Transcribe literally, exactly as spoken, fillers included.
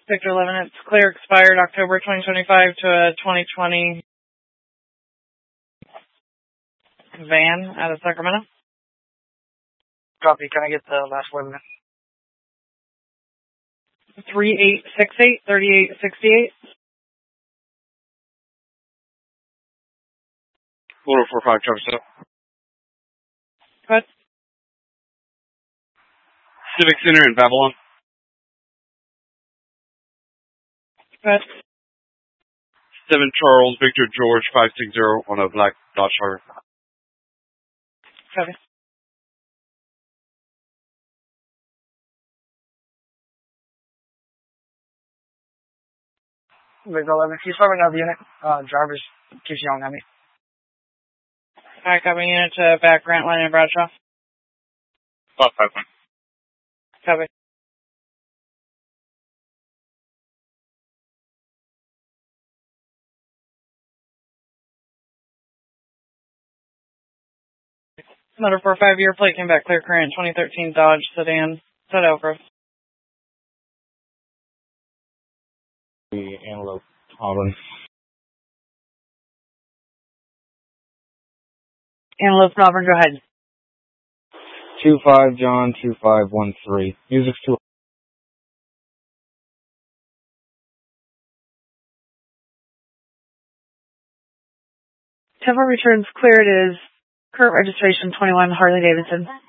Victor eleven, it's clear, expired October twenty twenty-five to a twenty twenty van out of Sacramento. Copy. Can I get the last word of it? three eight six eight, thirty-eight sixty-eight. four oh four five, Travis. Go ahead. Civic Center in Babylon. Go ahead. seven Charles Victor George five six zero on a black Dodge Charger. Copy. Victor eleven, can you start with another unit? Uh, drivers keeps yelling at me. Alright, copy. Unit to back Grantline and Bradshaw. five five one. Copy. Motor for a five-year plate came back clear current, twenty thirteen Dodge sedan, set over. The Antelope Auburn. Antelope Auburn, go ahead. two five John two five one three. Music's two. Temple returns clear. It is current registration twenty-one Harley Davidson.